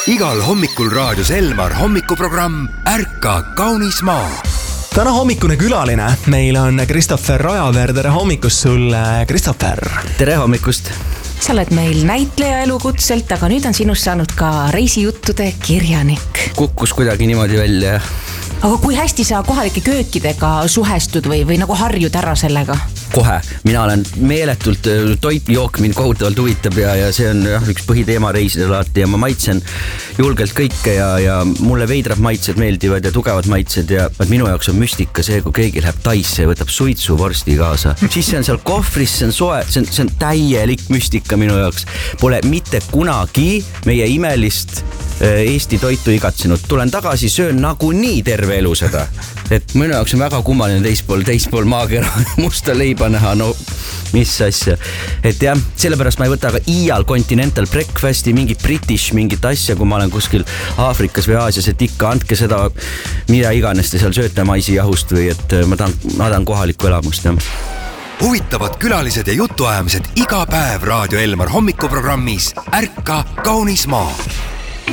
Igal hommikul raadios Elmar hommikuprogramm Ärka kaunis maa. Täna hommikune külaline. Meil on Kristoffer Rajaveer. Tere hommikust sulle, Kristoffer. Tere hommikust. Sa oled meil näitleja elukutselt, aga nüüd on sinust saanud ka reisijuttude kirjanik. Kukkus kuidagi niimoodi välja. Aga kui hästi sa kohalike köökidega suhestud või nagu harjud ära sellega? Kohe. Mina olen meeletult toitjook mind kohutavalt huvitab ja see on üks põhiteema reisidel alati ja ma maitsen julgelt kõike ja mulle veidrad maitsed meeldivad ja tugevad maitsed ja minu jaoks on müstika see, kui keegi läheb Taisse ja võtab suitsuvorsti kaasa. Siis see on seal kohvris, see on soe, see on täielik müstika minu jaoks. Pole mitte kunagi meie imelist Eesti toitu igatsenud. Tulen tagasi, söön nagu nii terve elu seda. Et minu jaoks on väga kummaline teispool maakera musta leiba näha, no mis asja. Et jah, sellepärast ma ei võta ka iial continental breakfasti, mingit british, mingit asja, kui ma olen kuskil Aafrikas või Aasias, et ikka andke seda, mida iganes te seal sööte maisijahust või et ma tahan kohalikku elamust. Ja. Huvitavad külalised ja jutuajamised iga päev Raadio Elmar hommikuprogrammis Ärka kaunis maa.